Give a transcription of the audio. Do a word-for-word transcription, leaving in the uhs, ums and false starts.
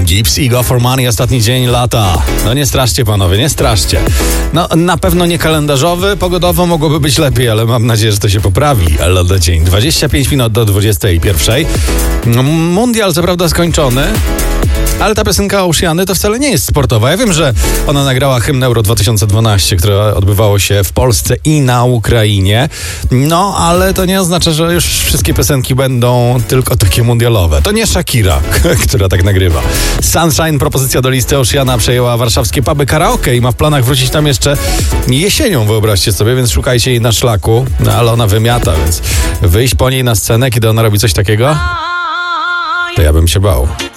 Gibbs i Go for Money, ostatni dzień lata. No nie straszcie panowie, nie straszcie. No na pewno nie kalendarzowy, pogodowo mogłoby być lepiej, ale mam nadzieję, że to się poprawi. Lada dzień, dwadzieścia pięć minut do dwudziestej pierwszej. Mundial co prawda skończony, ale ta piosenka Oceany to wcale nie jest sportowa. Ja wiem, że ona nagrała hymn Euro dwa tysiące dwanaście, które odbywało się w Polsce i na Ukrainie. No, ale to nie oznacza, że już wszystkie piosenki będą tylko takie mundialowe. To nie Shakira, która tak nagrywa. Sunshine, propozycja do listy. Oceana przejęła warszawskie puby karaoke i ma w planach wrócić tam jeszcze jesienią, wyobraźcie sobie, więc szukajcie jej na szlaku. No, ale ona wymiata, więc wyjść po niej na scenę, kiedy ona robi coś takiego, to ja bym się bał.